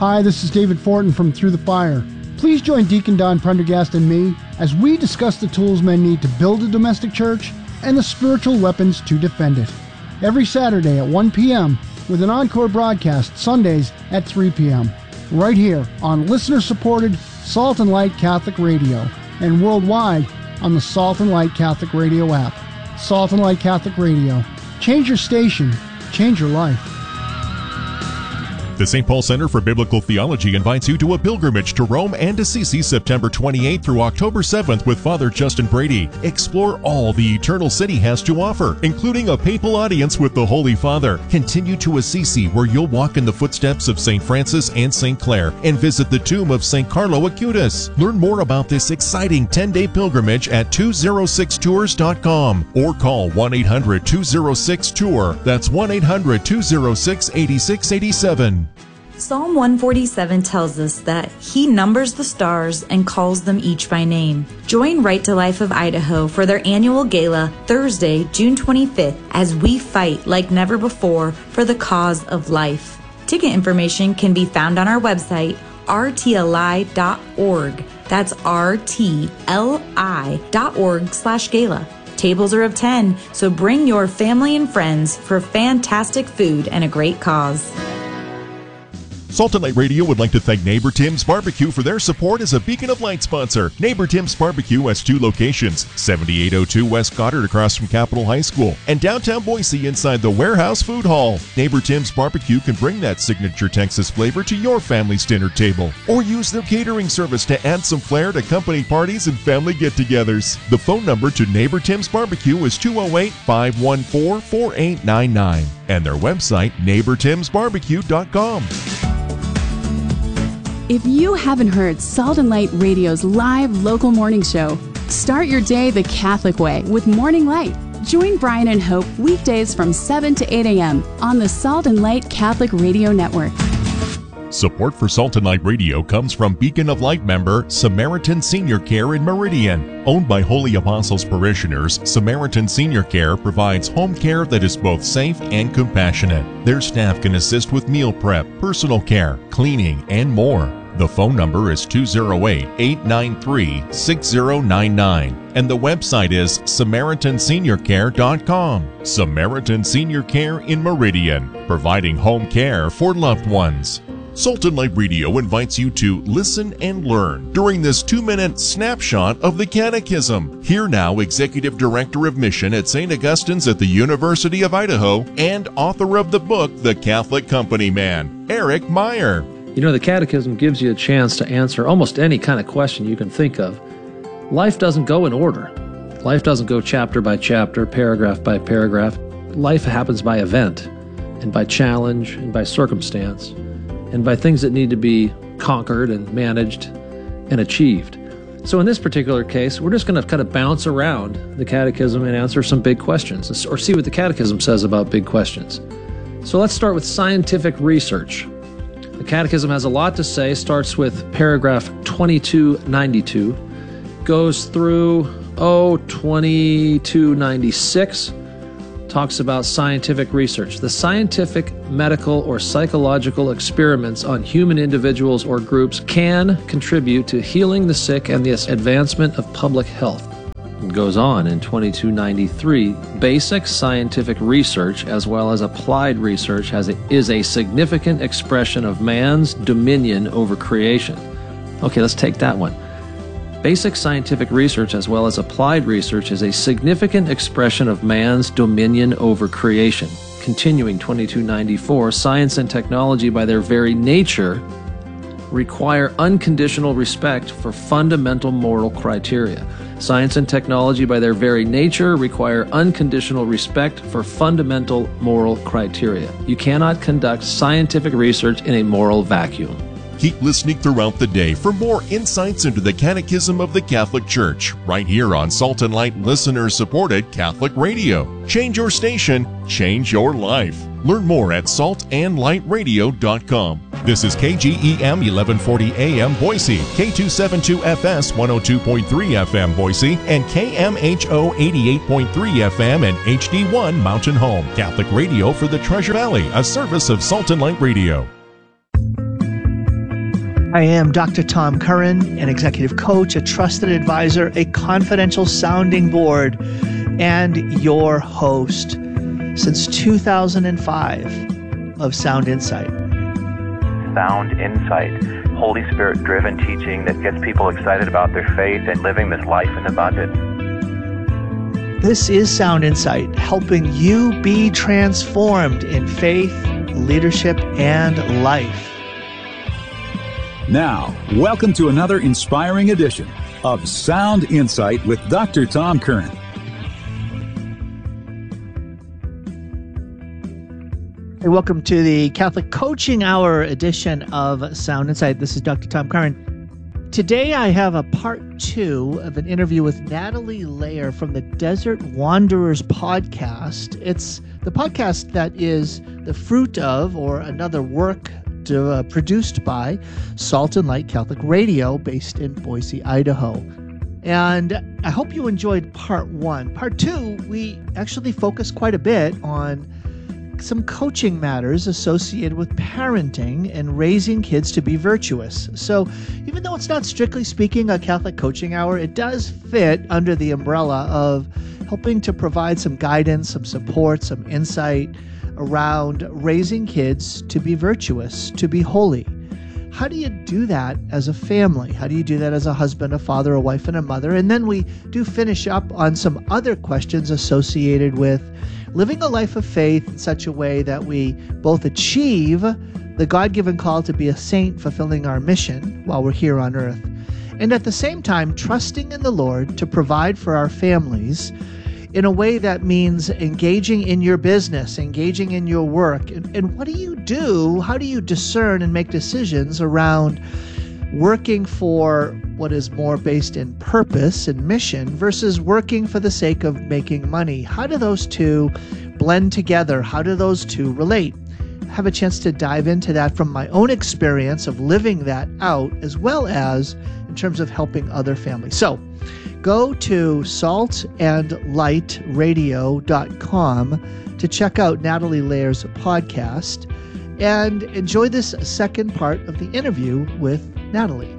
Hi, this is David Fortin from Through the Fire. Please join Deacon Don Prendergast and me as we discuss the tools men need to build a domestic church and the spiritual weapons to defend it. Every Saturday at 1 p.m. with an encore broadcast Sundays at 3 p.m. right here on listener-supported Salt and Light Catholic Radio and worldwide on the Salt and Light Catholic Radio app. Salt and Light Catholic Radio. Change your station. Change your life. The St. Paul Center for Biblical Theology invites you to a pilgrimage to Rome and Assisi September 28th through October 7th with Father Justin Brady. Explore all the Eternal City has to offer, including a papal audience with the Holy Father. Continue to Assisi, where you'll walk in the footsteps of St. Francis and St. Clare and visit the tomb of St. Carlo Acutis. Learn more about this exciting 10-day pilgrimage at 206tours.com or call 1-800-206-TOUR. That's 1-800-206-8687. Psalm 147 tells us that He numbers the stars and calls them each by name. Join Right to Life of Idaho for their annual gala Thursday, June 25th, as we fight like never before for the cause of life. Ticket information can be found on our website, rtli.org. That's rtli.org/gala. Tables are of 10, so bring your family and friends for fantastic food and a great cause. Salt and Light Radio would like to thank Neighbor Tim's Barbecue for their support as a Beacon of Light sponsor. Neighbor Tim's Barbecue has 2 locations, 7802 West Goddard across from Capitol High School and downtown Boise inside the Warehouse Food Hall. Neighbor Tim's Barbecue can bring that signature Texas flavor to your family's dinner table, or use their catering service to add some flair to company parties and family get-togethers. The phone number to Neighbor Tim's Barbecue is 208-514-4899 and their website, neighbortimsbarbecue.com. If you haven't heard Salt and Light Radio's live local morning show, start your day the Catholic way with Morning Light. Join Brian and Hope weekdays from 7 to 8 a.m. on the Salt and Light Catholic Radio Network. Support for Salt and Light Radio comes from Beacon of Light member Samaritan Senior Care in Meridian. Owned by Holy Apostles parishioners, Samaritan Senior Care provides home care that is both safe and compassionate. Their staff can assist with meal prep, personal care, cleaning, and more. The phone number is 208-893-6099, and the website is SamaritanSeniorCare.com. Samaritan Senior Care in Meridian, providing home care for loved ones. Salt and Light Radio invites you to listen and learn during this 2-minute snapshot of the Catechism. Here now, Executive Director of Mission at St. Augustine's at the University of Idaho and author of the book, The Catholic Company Man, Eric Meyer. You know, the Catechism gives you a chance to answer almost any kind of question you can think of. Life doesn't go in order. Life doesn't go chapter by chapter, paragraph by paragraph. Life happens by event, and by challenge, and by circumstance, and by things that need to be conquered and managed and achieved. So in this particular case, we're just going to kind of bounce around the Catechism and answer some big questions, or see what the Catechism says about big questions. So let's start with scientific research. The Catechism has a lot to say, starts with paragraph 2292, goes through 2296, talks about scientific research. The scientific, medical, or psychological experiments on human individuals or groups can contribute to healing the sick and the advancement of public health. It goes on in 2293, basic scientific research as well as applied research is a significant expression of man's dominion over creation. Okay, let's take that one. Basic scientific research as well as applied research is a significant expression of man's dominion over creation. Continuing 2294, science and technology by their very nature require unconditional respect for fundamental moral criteria. Science and technology by their very nature require unconditional respect for fundamental moral criteria. You cannot conduct scientific research in a moral vacuum. Keep listening throughout the day for more insights into the Catechism of the Catholic Church, right here on Salt and Light listener-supported Catholic Radio. Change your station, change your life. Learn more at saltandlightradio.com. This is KGEM 1140 AM Boise, K272FS 102.3 FM Boise, and KMHO 88.3 FM and HD1 Mountain Home. Catholic Radio for the Treasure Valley, a service of Salt and Light Radio. I am Dr. Tom Curran, an executive coach, a trusted advisor, a confidential sounding board, and your host since 2005 of Sound Insight. Sound Insight, Holy Spirit-driven teaching that gets people excited about their faith and living this life in abundance. This is Sound Insight, helping you be transformed in faith, leadership, and life. Now, welcome to another inspiring edition of Sound Insight with Dr. Tom Curran. Hey, welcome to the Catholic Coaching Hour edition of Sound Insight. This is Dr. Tom Curran. Today I have a part 2 of an interview with Natalie Layer from the Desert Wanderers podcast. It's the podcast that is the fruit of, or another work produced by, Salt and Light Catholic Radio, based in Boise, Idaho. And I hope you enjoyed part 1. Part 2, we actually focused quite a bit on some coaching matters associated with parenting and raising kids to be virtuous. So even though it's not strictly speaking a Catholic Coaching Hour, it does fit under the umbrella of helping to provide some guidance, some support, some insight around raising kids to be virtuous, to be holy. How do you do that as a family? How do you do that as a husband, a father, a wife, and a mother? And then we do finish up on some other questions associated with living a life of faith in such a way that we both achieve the God-given call to be a saint, fulfilling our mission while we're here on earth, and at the same time trusting in the Lord to provide for our families in a way that means engaging in your business, engaging in your work. And what do you do? How do you discern and make decisions around working for what is more based in purpose and mission versus working for the sake of making money? How do those two blend together? How do those two relate? I have a chance to dive into that from my own experience of living that out, as well as in terms of helping other families. So go to saltandlightradio.com to check out Natalie Layer's podcast and enjoy this second part of the interview with Natalie.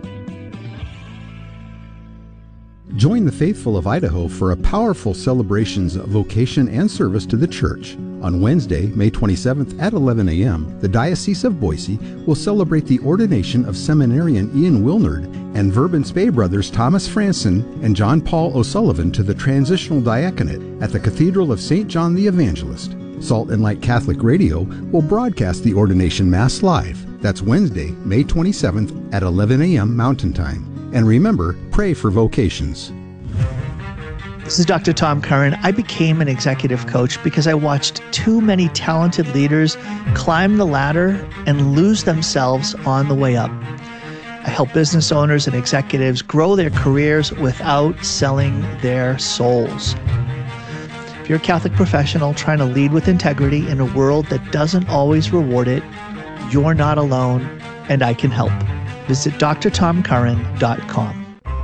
Join the faithful of Idaho for a powerful celebrations of vocation and service to the church. On Wednesday, May 27th at 11 a.m., the Diocese of Boise will celebrate the ordination of seminarian Ian Wilnard and Verbance Bay brothers Thomas Franson and John Paul O'Sullivan to the transitional diaconate at the Cathedral of St. John the Evangelist. Salt and Light Catholic Radio will broadcast the ordination Mass live. That's Wednesday, May 27th at 11 a.m. Mountain Time. And remember, pray for vocations. This is Dr. Tom Curran. I became an executive coach because I watched too many talented leaders climb the ladder and lose themselves on the way up. I help business owners and executives grow their careers without selling their souls. If you're a Catholic professional trying to lead with integrity in a world that doesn't always reward it, you're not alone, and I can help. Visit drtomcurran.com.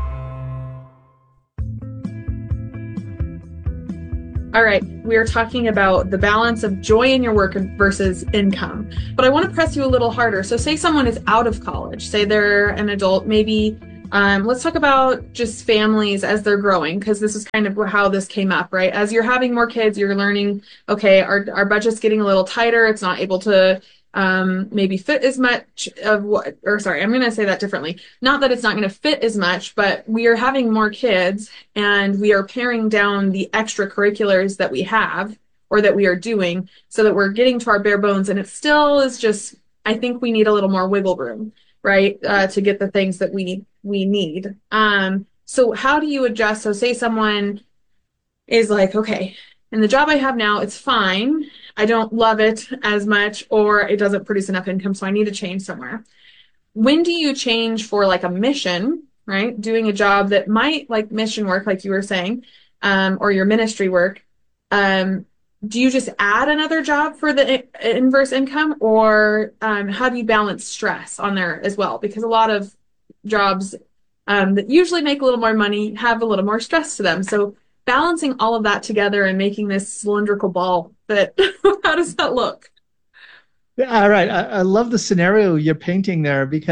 All right, we are talking about the balance of joy in your work versus income. But I want to press you a little harder. So say someone is out of college, say they're an adult, maybe let's talk about just families as they're growing, because this is kind of how this came up, right? As you're having more kids, you're learning, okay, our budget's getting a little tighter. It's not able to maybe fit as much of what, or sorry, I'm going to say that differently. Not that it's not going to fit as much, but we are having more kids and we are paring down the extracurriculars that we have or that we are doing so that we're getting to our bare bones. And it still is just, I think we need a little more wiggle room, right? To get the things that we need. So how do you adjust? So say someone is like, okay, in the job I have now, it's fine. I don't love it as much, or it doesn't produce enough income, so I need to change somewhere. When do you change for like a mission, right? Doing a job that might, like mission work, like you were saying, or your ministry work. Do you just add another job for the inverse income, or how do you balance stress on there as well? Because a lot of jobs that usually make a little more money have a little more stress to them. So balancing all of that together and making this cylindrical ball, that how does that look? Yeah, all right. I love the scenario you're painting there, because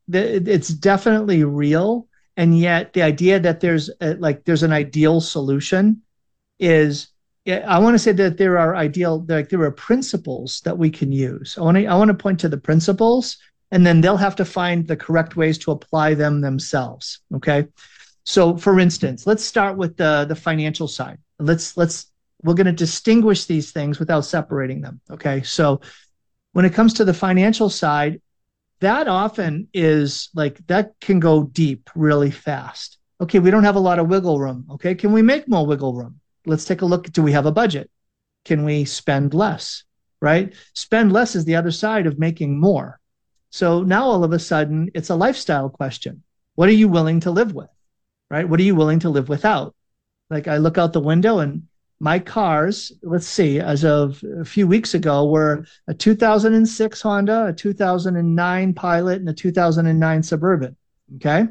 it's definitely real. And yet the idea that there's an ideal solution is, I want to say that there are principles that we can use. I want to point to the principles, and then they'll have to find the correct ways to apply them themselves. Okay. So for instance, let's start with the financial side. We're going to distinguish these things without separating them. Okay. So when it comes to the financial side, that often is that can go deep really fast. Okay. We don't have a lot of wiggle room. Okay. Can we make more wiggle room? Let's take a look. Do we have a budget? Can we spend less? Right? Spend less is the other side of making more. So now all of a sudden it's a lifestyle question. What are you willing to live with? Right? What are you willing to live without? Like, I look out the window and my cars, let's see, as of a few weeks ago, were a 2006 Honda, a 2009 Pilot, and a 2009 Suburban. Okay.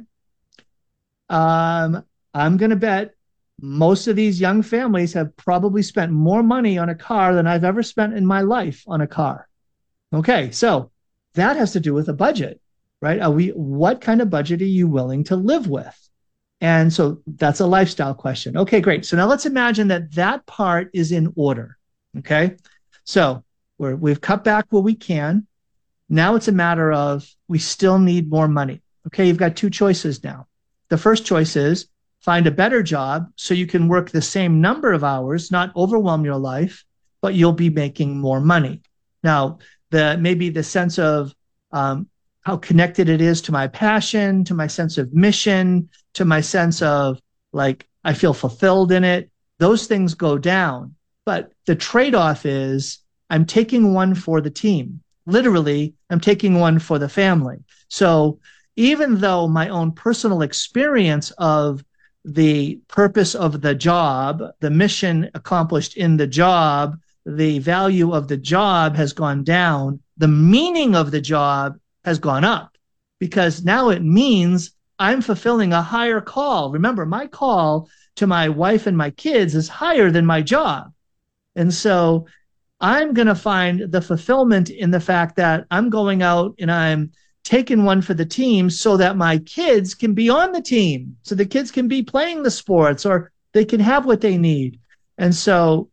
I'm going to bet most of these young families have probably spent more money on a car than I've ever spent in my life on a car. Okay. So that has to do with a budget, right? What kind of budget are you willing to live with? And so that's a lifestyle question. Okay, great. So now let's imagine that part is in order. Okay. So we've cut back where we can. Now it's a matter of, we still need more money. Okay. You've got two choices now. The first choice is find a better job so you can work the same number of hours, not overwhelm your life, but you'll be making more money. Now, maybe the sense of how connected it is to my passion, to my sense of mission, to my sense of I feel fulfilled in it, those things go down. But the trade-off is I'm taking one for the team. Literally, I'm taking one for the family. So even though my own personal experience of the purpose of the job, the mission accomplished in the job, the value of the job has gone down, the meaning of the job has gone up, because now it means I'm fulfilling a higher call. Remember, my call to my wife and my kids is higher than my job. And so I'm going to find the fulfillment in the fact that I'm going out and I'm taking one for the team so that my kids can be on the team, so the kids can be playing the sports, or they can have what they need. And so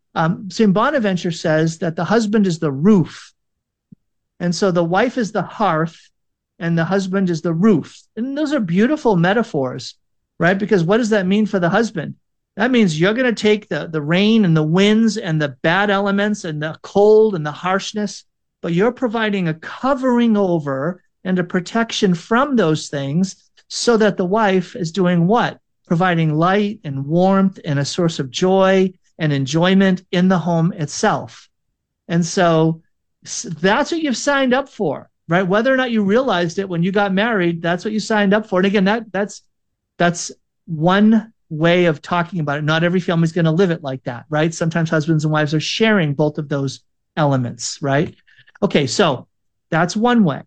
St. Bonaventure says that the husband is the roof. And so the wife is the hearth and the husband is the roof. And those are beautiful metaphors, right? Because what does that mean for the husband? That means you're going to take the rain and the winds and the bad elements and the cold and the harshness, but you're providing a covering over and a protection from those things so that the wife is doing what? Providing light and warmth and a source of joy and enjoyment in the home itself. And so that's what you've signed up for, right? Whether or not you realized it when you got married, that's what you signed up for. And again, that's one way of talking about it. Not every family is going to live it like that, right? Sometimes husbands and wives are sharing both of those elements, right? Okay, so that's one way,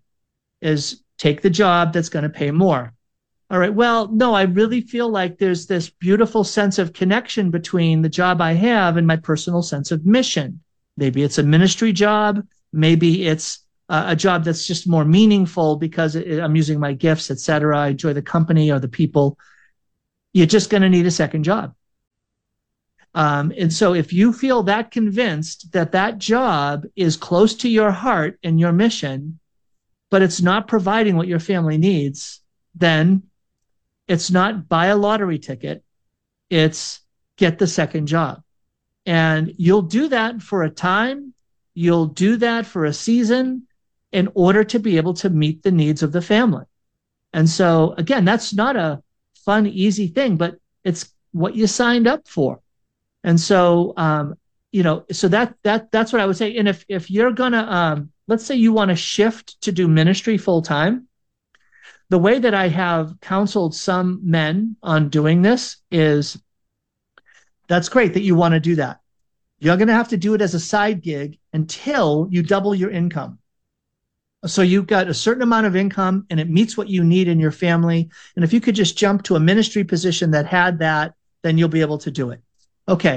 is take the job that's going to pay more. All right, well, no, I really feel like there's this beautiful sense of connection between the job I have and my personal sense of mission. Maybe it's a ministry job. Maybe it's a job that's just more meaningful because I'm using my gifts, etc. I enjoy the company or the people. You're just going to need a second job. And so if you feel that convinced that that job is close to your heart and your mission, but it's not providing what your family needs, then it's not buy a lottery ticket. It's get the second job. And you'll do that for a time. You'll do that for a season in order to be able to meet the needs of the family. And so, again, that's not a fun, easy thing, but it's what you signed up for. And so, so that's what I would say. And if you're going to, let's say you want to shift to do ministry full time, the way that I have counseled some men on doing this is, that's great that you want to do that. You're going to have to do it as a side gig until you double your income. So you've got a certain amount of income and it meets what you need in your family. And if you could just jump to a ministry position that had that, then you'll be able to do it. Okay.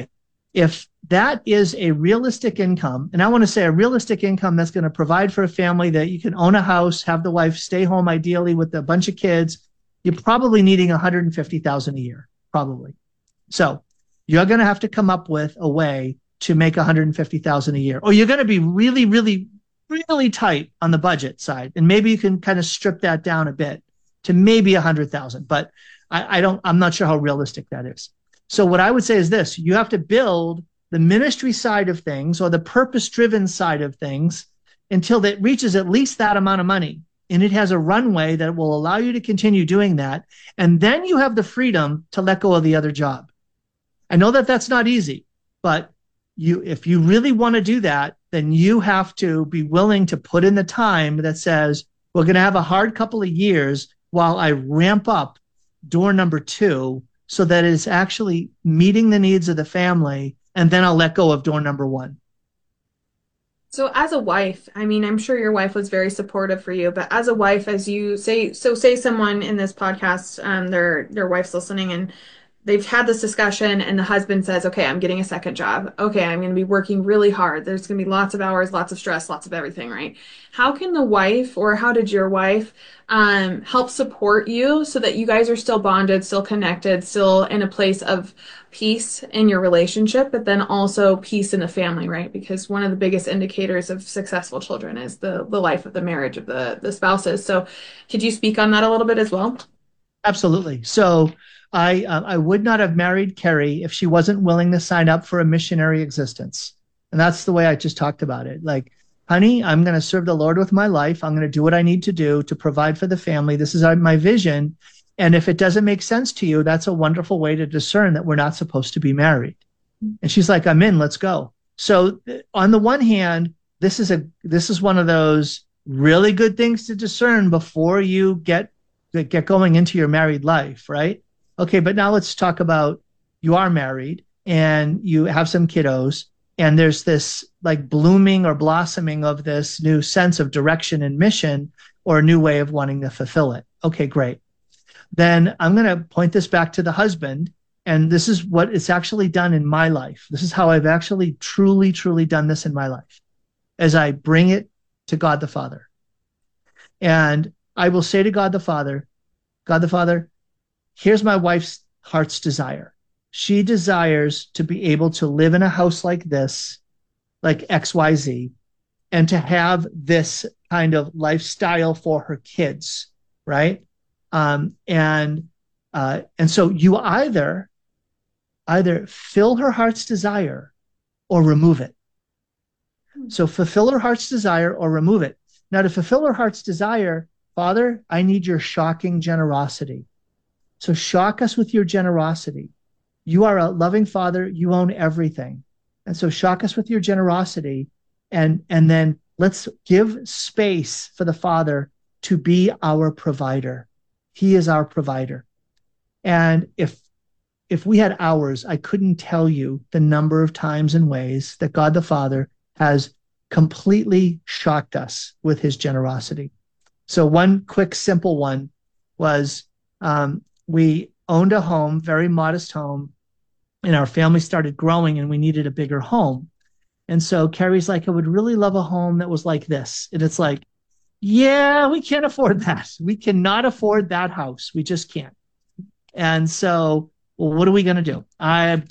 if that is a realistic income, and I want to say a realistic income that's going to provide for a family, that you can own a house, have the wife stay home ideally with a bunch of kids, you're probably needing $150,000 a year, probably. So you're going to have to come up with a way to make $150,000 a year, or you're going to be really, really, really tight on the budget side. And maybe you can kind of strip that down a bit to maybe 100,000, but I'm not sure how realistic that is. So what I would say is this: you have to build the ministry side of things, or the purpose-driven side of things, until it reaches at least that amount of money. And it has a runway that will allow you to continue doing that. And then you have the freedom to let go of the other job. I know that that's not easy, but if you really want to do that, then you have to be willing to put in the time that says, we're going to have a hard couple of years while I ramp up door number 2, so that it's actually meeting the needs of the family, and then I'll let go of door number 1. So as a wife, I mean, I'm sure your wife was very supportive for you, but as a wife, as you say, say someone in this podcast, their wife's listening, and they've had this discussion, and the husband says, okay, I'm getting a second job. Okay, I'm going to be working really hard. There's going to be lots of hours, lots of stress, lots of everything, right? How can the wife, or how did your wife help support you so that you guys are still bonded, still connected, still in a place of peace in your relationship, but then also peace in the family, right? Because one of the biggest indicators of successful children is the life of the marriage of the spouses. So could you speak on that a little bit as well? Absolutely. So I would not have married Carrie if she wasn't willing to sign up for a missionary existence. And that's the way I just talked about it. Like, honey, I'm going to serve the Lord with my life. I'm going to do what I need to do to provide for the family. This is my vision. And if it doesn't make sense to you, that's a wonderful way to discern that we're not supposed to be married. And she's like, I'm in, let's go. So on the one hand, this is one of those really good things to discern before you get going into your married life, right? Okay, but now let's talk about, you are married and you have some kiddos, and there's this like blooming or blossoming of this new sense of direction and mission, or a new way of wanting to fulfill it. Okay, great. Then I'm going to point this back to the husband, and this is what it's actually done in my life. This is how I've actually truly, truly done this in my life, as I bring it to God the Father. And I will say to God the Father, here's my wife's heart's desire. She desires to be able to live in a house like this, like XYZ, and to have this kind of lifestyle for her kids, right? And so you either fill her heart's desire or remove it. So fulfill her heart's desire or remove it. Now, to fulfill her heart's desire, Father, I need your shocking generosity. So shock us with your generosity. You are a loving Father. You own everything. And so shock us with your generosity. And then let's give space for the Father to be our provider. He is our provider. And if we had hours, I couldn't tell you the number of times and ways that God the Father has completely shocked us with his generosity. So one quick, simple one was, we owned a home, very modest home, and our family started growing and we needed a bigger home. And so Carrie's like, I would really love a home that was like this. And it's like, yeah, we can't afford that. We cannot afford that house. We just can't. And so, well, what are we going to do? I